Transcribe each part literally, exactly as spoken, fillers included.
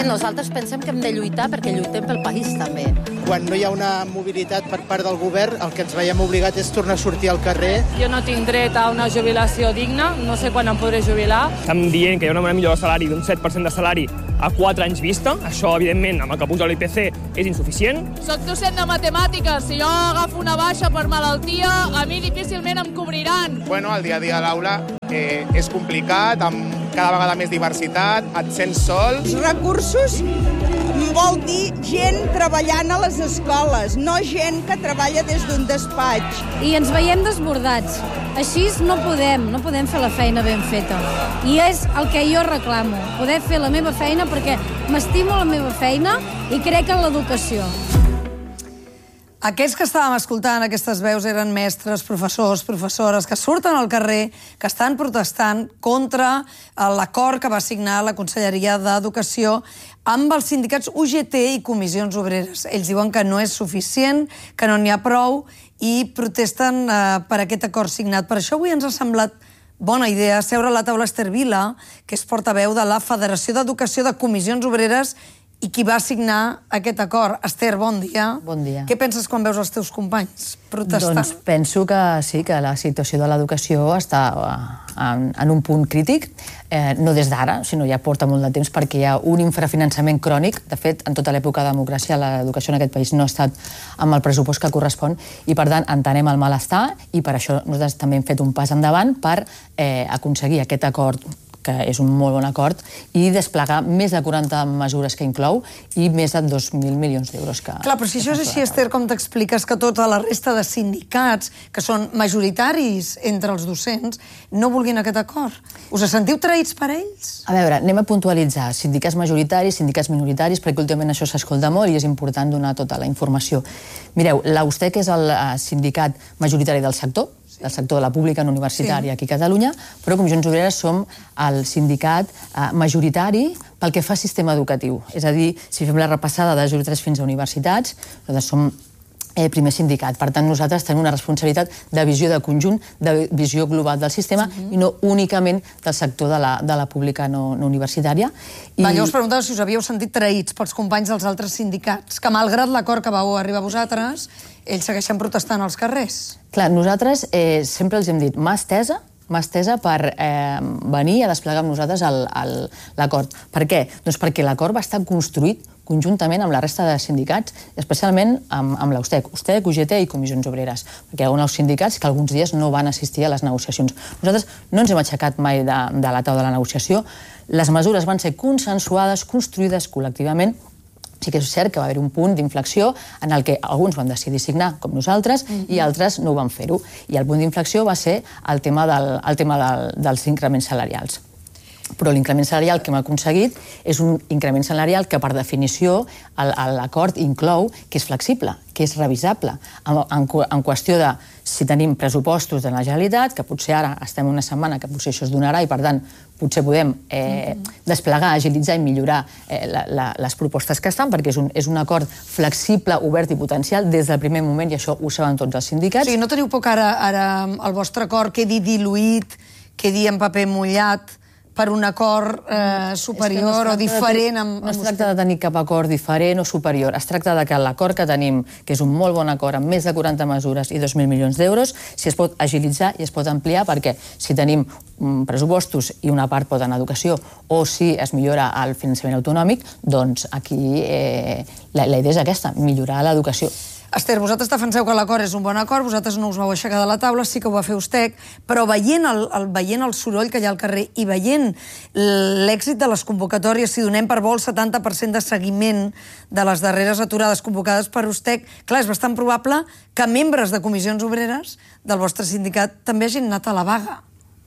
nosaltres pensem que hem de lluitar perquè lluitem pel país també. Quan no hi ha una mobilitat per part del govern, el que ens veiem obligat és tornar a sortir al carrer. Jo no tinc dret a una jubilació digna, no sé quan em podré jubilar. Estem dient que hi ha una millora de salari d'un set per cent de salari a quatre anys vista. Això, evidentment, amb el que puja l'I P C és insuficient. Soc docent de matemàtiques. Si jo agafo una baixa per malaltia, a mi difícilment em cobriran. Bueno, el dia a dia a l'aula eh, és complicat, amb cada vegada més diversitat, et sents sol. Els recursos vol dir gent treballant a les escoles, no gent que treballa des d'un despatx. I ens veiem desbordats. Així no podem, no podem fer la feina ben feta. I és el que jo reclamo, poder fer la meva feina perquè m'estimo la meva feina i crec en l'educació. Aquests que estàvem escoltant, aquestes veus, eren mestres, professors, professores, que surten al carrer, que estan protestant contra l'acord que va signar la Conselleria d'Educació amb els sindicats U G T i comissions obreres. Ells diuen que no és suficient, que no n'hi ha prou i protesten eh, per aquest acord signat. Per això avui ens ha semblat bona idea seure a la taula Esther Vila, que és portaveu de la Federació d'Educació de Comissions Obreres i qui va signar aquest acord. Esther, bon dia. Bon dia. Què penses quan veus els teus companys protestant? Doncs penso que sí, que la situació de l'educació està en, en un punt crític, eh, no des d'ara, sinó ja porta molt de temps, perquè hi ha un infrafinançament crònic. De fet, en tota l'època de democràcia, l'educació en aquest país no ha estat amb el pressupost que correspon i, per tant, entenem el malestar i per això nosaltres també hem fet un pas endavant per eh, aconseguir aquest acord que és un molt bon acord, i desplegar més de quaranta mesures que inclou i més de dos mil milions d'euros que... Clar, però si això és així, Esther, com t'expliques que tota la resta de sindicats, que són majoritaris entre els docents, no vulguin aquest acord? Us sentiu traïts per ells? A veure, anem a puntualitzar sindicats majoritaris, sindicats minoritaris, perquè últimament això s'escolta molt i és important donar tota la informació. Mireu, l'A U S T E C és el sindicat majoritari del sector, del sector de la pública no universitària aquí a Catalunya, però Comissions Obreres som el sindicat majoritari pel que fa al sistema educatiu. És a dir, si fem la repassada de zero tres fins a universitats, nosaltres som el primer sindicat. Per tant, nosaltres tenim una responsabilitat de visió de conjunt, de visió global del sistema i no únicament del sector de la, de la pública no, no universitària. I... Va, jo us preguntava si us havíeu sentit traïts pels companys dels altres sindicats, que malgrat l'acord que vau arribar a vosaltres, ells segueixen protestant als carrers. Clar, nosaltres eh, sempre els hem dit mà estesa, mà estesa per eh, venir a desplegar amb nosaltres l'acord. Per què? Doncs perquè l'acord va estar construït conjuntament amb la resta de sindicats, especialment amb, amb l'A U S T E C, U S T E C, U G T i Comissions Obreres, perquè hi ha alguns sindicats que alguns dies no van assistir a les negociacions. Nosaltres no ens hem aixecat mai de, de la taula de la negociació. Les mesures van ser consensuades, construïdes col·lectivament. Sí que és cert que va haver un punt d'inflexió en el que alguns van decidir signar, com nosaltres, mm-hmm. i altres no ho van fer-ho. I el punt d'inflexió va ser el tema, del, el tema del, dels increments salarials. Però l'increment salarial que hem aconseguit és un increment salarial que, per definició, l'acord inclou que és flexible, que és revisable, en, en, en qüestió de si tenim pressupostos de la Generalitat, que potser ara estem una setmana que potser això es donarà i, per tant, potser podem eh, desplegar, agilitzar i millorar eh, la, la, les propostes que estan, perquè és un, és un acord flexible, obert i potencial des del primer moment, i això ho saben tots els sindicats. O sigui, no teniu por que ara, ara el vostre acord quedi diluït, quedi en paper mullat, per un acord eh, superior no o diferent? Amb, no es tracta de tenir cap acord diferent o superior. Es tracta de que l'acord que tenim, que és un molt bon acord amb més de quaranta mesures i dos mil milions d'euros, si es pot agilitzar i es pot ampliar, perquè si tenim pressupostos i una part pot anar a educació o si es millora el finançament autonòmic, doncs aquí eh, la, la idea és aquesta, millorar l'educació. Esther, vosaltres defenseu que l'acord és un bon acord, vosaltres no us vau aixecar de la taula, sí que ho va fer U S T E C, però veient el, el, veient el soroll que hi ha al carrer i veient l'èxit de les convocatòries, si donem per bo el setanta per cent de seguiment de les darreres aturades convocades per U S T E C, clar, és bastant probable que membres de comissions obreres del vostre sindicat també hagin anat a la vaga.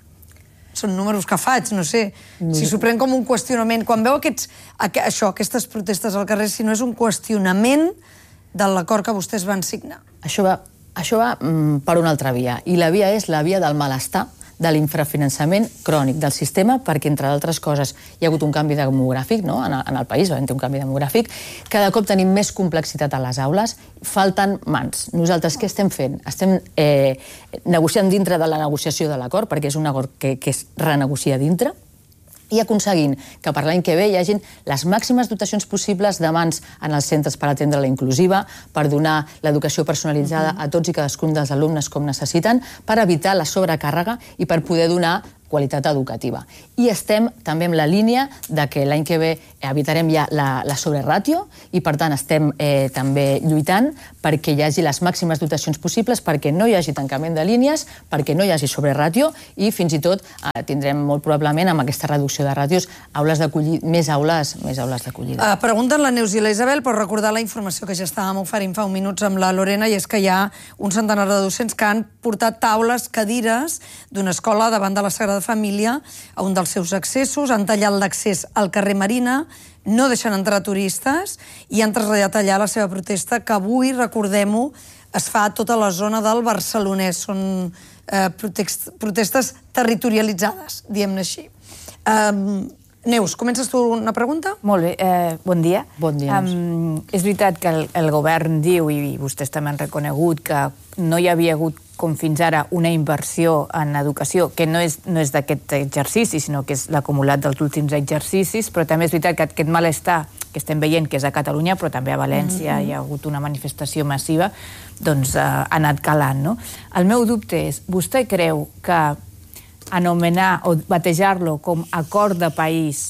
Són números que faig, no sé, si s'ho pren com un qüestionament. Quan veu aquests, això, aquestes protestes al carrer, si no és un qüestionament de l'acord que vostès van signar. Això va, això va mm, per una altra via, i la via és la via del malestar, de l'infrafinançament crònic del sistema, perquè, entre altres coses, hi ha hagut un canvi demogràfic, no? en, el, en el país, va haver un canvi demogràfic, cada cop tenim més complexitat a les aules, falten mans. Nosaltres què estem fent? Estem eh, negociant dintre de la negociació de l'acord, perquè és un acord que, que es renegocia dintre, i aconseguint que per l'any que ve hi hagin les màximes dotacions possibles de mans en els centres per atendre la inclusiva, per donar l'educació personalitzada a tots i cadascun dels alumnes com necessiten, per evitar la sobrecàrrega i per poder donar qualitat educativa. I estem també en la línia de que l'any que ve evitarem ja la, la sobreràtio i, per tant, estem eh, també lluitant perquè hi hagi les màximes dotacions possibles, perquè no hi hagi tancament de línies, perquè no hi hagi sobreràtio i, fins i tot, eh, tindrem molt probablement, amb aquesta reducció de ràtios, aules d'acollida, més aules, més aules d'acollida. Uh, pregunten la Neus i la Isabel per recordar la informació que ja estàvem oferint fa uns minuts amb la Lorena, i és que hi ha un centenar de docents que han portat taules, cadires d'una escola davant de la Sagrada Família a un dels seus accessos, han tallat l'accés al carrer Marina, no deixen entrar turistes i han traslladat allà la seva protesta, que avui, recordem-ho, es fa a tota la zona del Barcelonès. Són eh, protest, protestes territorialitzades, diguem-ne així. Um, Neus, comences tu una pregunta? Molt bé, eh, bon dia. Bon dia, Neus. Um, és veritat que el, el govern diu, i vostès també han reconegut, que no hi havia hagut com fins ara una inversió en educació, que no és, no és d'aquest exercici, sinó que és l'acumulat dels últims exercicis, però també és veritat que aquest malestar que estem veient, que és a Catalunya, però també a València mm-hmm. hi ha hagut una manifestació massiva, doncs eh, ha anat calant, no? El meu dubte és, vostè creu que anomenar o batejar-lo com acord de país,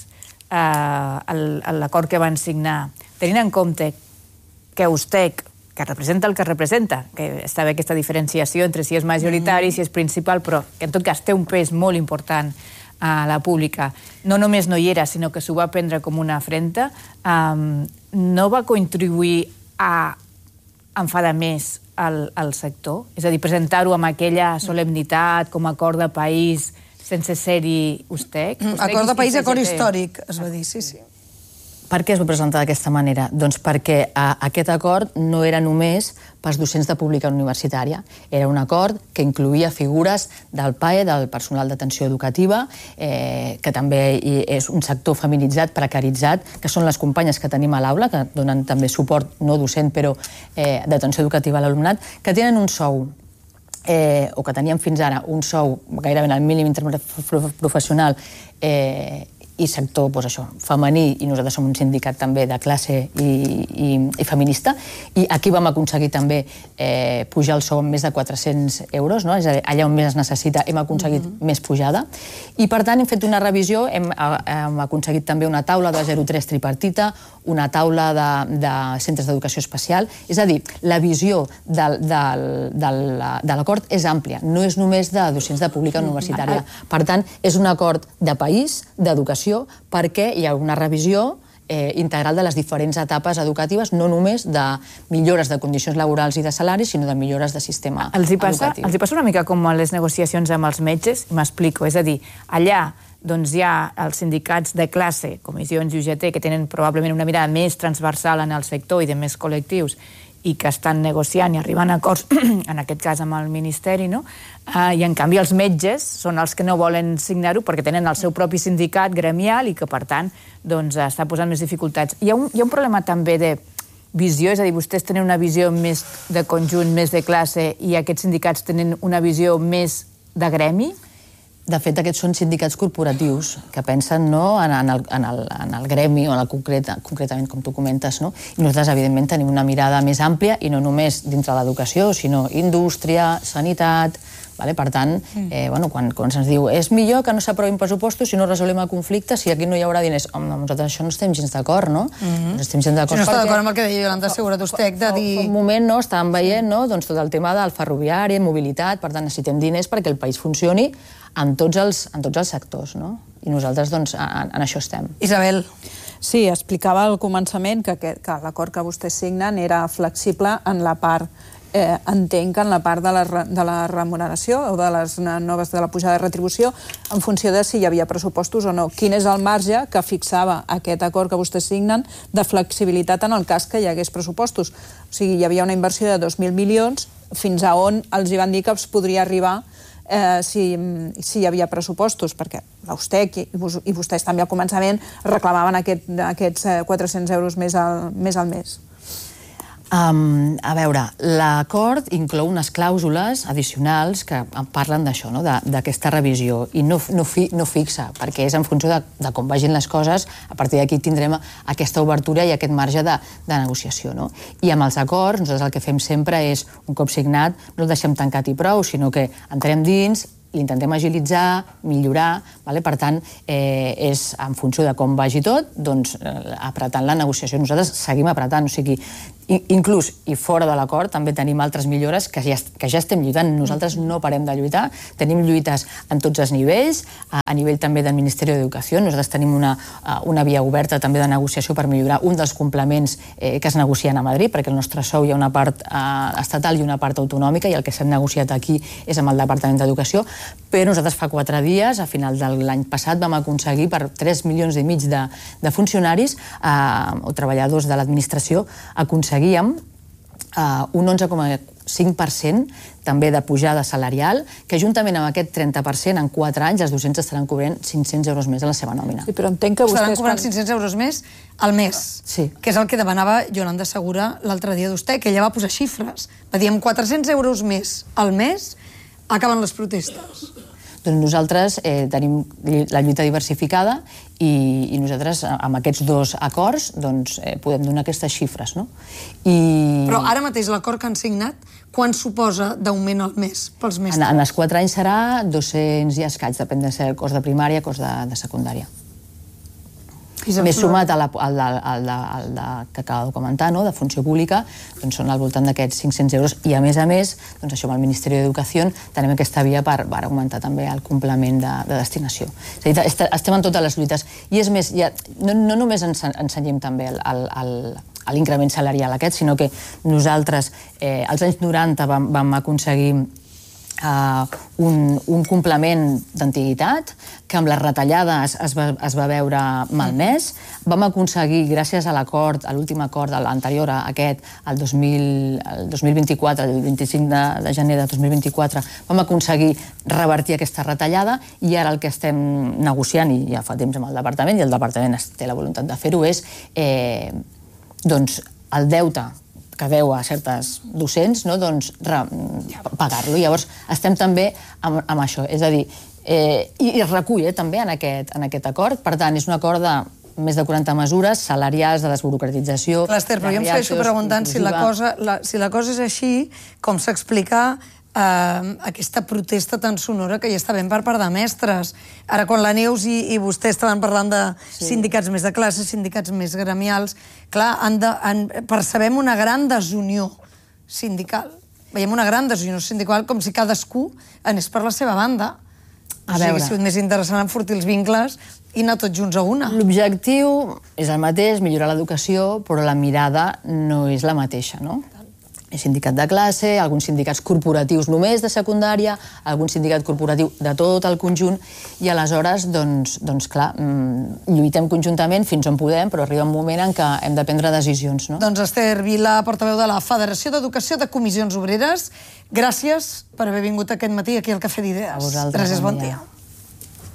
eh, l'acord que van signar, tenint en compte que USTEC, que representa el que representa, que està bé aquesta diferenciació entre si és majoritari, si és principal, però que en tot cas té un pes molt important a la pública, no només no hi era, sinó que s'ho va prendre com una afrenta, um, no va contribuir a enfadar més al, al sector? És a dir, presentar-ho amb aquella solemnitat, com a acord de país, sense ser-hi USTEC? Mm, acord de país, acord històric, es va dir, sí, sí. Per què es va presentar d'aquesta manera? Doncs perquè a, aquest acord no era només pels docents de pública universitària. Era un acord que incloïa figures del P A E, del personal d'atenció educativa, eh, que també és un sector feminitzat, precaritzat, que són les companyes que tenim a l'aula, que donen també suport no docent, però eh, d'atenció educativa a l'alumnat, que tenen un sou Eh, o que tenien fins ara un sou gairebé al mínim interprofessional eh, i sector, doncs això, femení, i nosaltres som un sindicat també de classe i, i, i feminista, i aquí vam aconseguir també eh, pujar el sou amb més de quatre-cents euros, no? És a dir, allà on més es necessita hem aconseguit mm-hmm. més pujada, i per tant hem fet una revisió, hem, hem aconseguit també una taula de zero tres tripartita, una taula de, de centres d'educació especial, és a dir, la visió del, del, del, de l'acord és àmplia, no és només de docents de pública universitària, per tant és un acord de país, d'educació, perquè hi ha una revisió eh, integral de les diferents etapes educatives, no només de millores de condicions laborals i de salaris, sinó de millores de sistema els hi passa, educatiu. Els hi passa una mica com a les negociacions amb els metges, m'explico, és a dir, allà doncs hi ha els sindicats de classe, comissions i U G T, que tenen probablement una mirada més transversal en el sector i de més col·lectius, i que estan negociant i arribant a acords, en aquest cas amb el Ministeri, no? Uh, i en canvi els metges són els que no volen signar-ho perquè tenen el seu propi sindicat gremial i que, per tant, doncs, està posant més dificultats. Hi ha un, hi ha un problema també de visió, és a dir, vostès tenen una visió més de conjunt, més de classe, i aquests sindicats tenen una visió més de gremi? De fet, aquests són sindicats corporatius que pensen no, en, en, el, en, el, en el gremi o en el concret, concretament, com tu comentes, no? I nosaltres, evidentment, tenim una mirada més àmplia i no només dintre de l'educació, sinó indústria, sanitat. Vale? Per tant, eh, bueno, quan, quan se'ns diu és millor que no s'aprovin pressupostos si no resolem el conflicte, si aquí no hi haurà diners. Home, nosaltres això no estem gens d'acord, no? Mm-hmm. No estem gens d'acord. Si no està d'acord amb el que deia Iolanda Segura d'Ustec, de dir... Fa un moment no, estàvem veient no, doncs, tot el tema del ferroviari, mobilitat, per tant necessitem diners perquè el país funcioni en tots els, en tots els sectors, no? I nosaltres, doncs, en, en això estem. Isabel. Sí, explicava al començament que, que, que l'acord que vostès signen era flexible en la part Eh, entenc que en la part de la, de la remuneració o de les noves de la pujada de retribució en funció de si hi havia pressupostos o no. Quin és el marge que fixava aquest acord que vostès signen de flexibilitat en el cas que hi hagués pressupostos? O sigui, hi havia una inversió de dos mil milions, fins a on els hi van dir que es podria arribar eh, si, si hi havia pressupostos, perquè l'Ustec i, i vostès també al començament reclamaven aquest, aquests quatre-cents euros més al, més al mes. Um, a veure, l'acord inclou unes clàusules addicionals que parlen d'això, no? d'aquesta revisió, i no, no, fi, no fixa, perquè és en funció de, de com vagin les coses, a partir d'aquí tindrem aquesta obertura i aquest marge de, de negociació. No? I amb els acords, nosaltres el que fem sempre és, un cop signat, no el deixem tancat i prou, sinó que entrem dins, l'intentem agilitzar, millorar, vale? Per tant, eh, és en funció de com vagi tot, doncs, eh, apretant la negociació. Nosaltres seguim apretant, o sigui, inclús i fora de l'acord també tenim altres millores que ja, que ja estem lluitant. Nosaltres no parem de lluitar, tenim lluites en tots els nivells, a, a nivell també del Ministeri d'Educació. Nosaltres tenim una, una via oberta també de negociació per millorar un dels complements eh, que es negocien a Madrid, perquè el nostre sou hi ha una part eh, estatal i una part autonòmica, i el que s'ha negociat aquí és amb el Departament d'Educació, però nosaltres fa quatre dies, a final de l'any passat, vam aconseguir per tres milions i mig de, de funcionaris eh, o treballadors de l'administració, aconseguíem uh, un onze coma cinc per cent també de pujada salarial, que juntament amb aquest trenta per cent en quatre anys els docents estaran cobrant cinc-cents euros més a la seva nòmina. Sí, però entenc que vostès... Estaran cobrant cinc-cents euros més al mes, sí. Que és el que demanava Yolanda Segura l'altre dia d'Ustè, que ella va posar xifres. Va dir, amb quatre-cents euros més al mes acaben les protestes. Doncs nosaltres eh, tenim la lluita diversificada i, i nosaltres amb aquests dos acords doncs, eh, podem donar aquestes xifres. No? I... Però ara mateix l'acord que han signat, quan suposa d'augment al mes pels mestres? En, en els quatre anys serà dos-cents i escaig, depèn de ser cos de primària, cos de, de secundària. Més sumat al que acaba de comentar, no? De funció pública, doncs són al voltant d'aquests cinc-cents euros, i a més a més, doncs això amb el Ministeri d'Educació tenim aquesta via per, per augmentar també el complement de, de destinació. És a dir, estem en totes les lluites. I és més, ja, no, no només ens ensenyem també el, el, el l'increment salarial aquest, sinó que nosaltres eh, als anys noranta vam, vam aconseguir Uh, un, un complement d'antiguitat que amb les retallades es va, es va veure malmès. Vam aconseguir, gràcies a l'acord, a l'últim acord, a l'anterior a aquest, el dos mil vint-i-quatre, el vint-i-cinc de, de gener de dos mil vint-i-quatre, vam aconseguir revertir aquesta retallada, i ara el que estem negociant, i ja fa temps amb el departament, i el departament té la voluntat de fer-ho, és eh, doncs, el deute que deu a certes docents, no? Doncs pagar-lo. Llavors, estem també amb, amb això. És a dir, eh, i, i es recull eh, també en aquest, en aquest acord. Per tant, és un acord de més de quaranta mesures salarials, de desburocratització... Clar, Esther, però jo em segueixo preguntant si la, cosa, la, si la cosa és així, com s'explica eh, aquesta protesta tan sonora que hi està ben per part de mestres. Ara, quan la Neus i, i vostè estaven parlant de sí. sindicats més de classe, sindicats més gremials, clar, han de, han, percebem una gran desunió sindical. Veiem una gran desunió sindical com si cadascú anés per la seva banda. A o sigui, ha sigut més interessant enfortir els vincles i anar tots junts a una. L'objectiu és el mateix, millorar l'educació, però la mirada no és la mateixa, no? És sindicat de classe, alguns sindicats corporatius només de secundària, algun sindicat corporatiu de tot el conjunt, i aleshores, doncs, doncs clar, lluitem conjuntament fins on podem, però arriba un moment en què hem de prendre decisions, no? Doncs Esther Vila, portaveu de la Federació d'Educació de Comissions Obreres, gràcies per haver vingut aquest matí aquí al Cafè d'Idees. A vosaltres. Gràcies, bon dia.